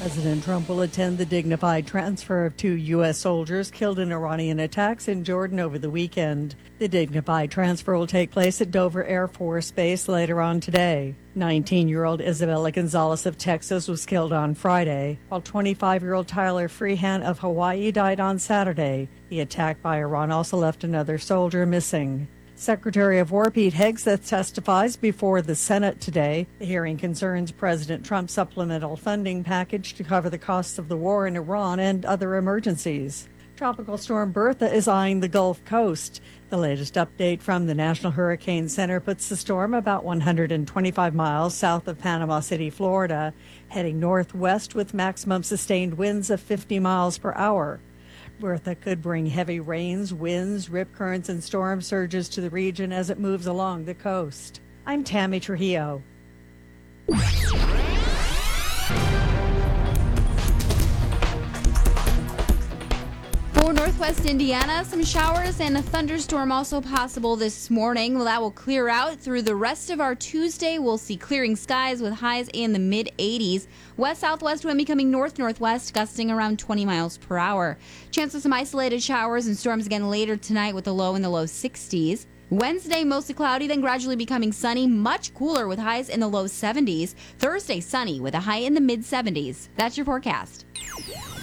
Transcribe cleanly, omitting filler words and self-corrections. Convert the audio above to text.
President Trump will attend the dignified transfer of 2 U.S. soldiers killed in Iranian attacks in Jordan over the weekend. The dignified transfer will take place at Dover Air Force Base later on today. 19-year-old Isabella Gonzalez of Texas was killed on Friday, while 25-year-old Tyler Freehan of Hawaii died on Saturday. The attack by Iran also left another soldier missing. Secretary of War Pete Hegseth testifies before the Senate today. The hearing concerns President Trump's supplemental funding package to cover the costs of the war in Iran and other emergencies. Tropical storm Bertha is eyeing the Gulf Coast. The latest update from the National Hurricane Center puts the storm about 125 miles south of Panama City, Florida, heading northwest with maximum sustained winds of 50 miles per hour. Bertha could bring heavy rains, winds, rip currents, and storm surges to the region as it moves along the coast. I'm Tammy Trujillo. For northwest Indiana, some showers and a thunderstorm also possible this morning. Well, that will clear out through the rest of our Tuesday. We'll see clearing skies with highs in the mid-80s. West-southwest wind becoming north-northwest, gusting around 20 miles per hour. Chance of some isolated showers and storms again later tonight with a low in the low 60s. Wednesday, mostly cloudy, then gradually becoming sunny, much cooler with highs in the low 70s. Thursday, sunny with a high in the mid-70s. That's your forecast.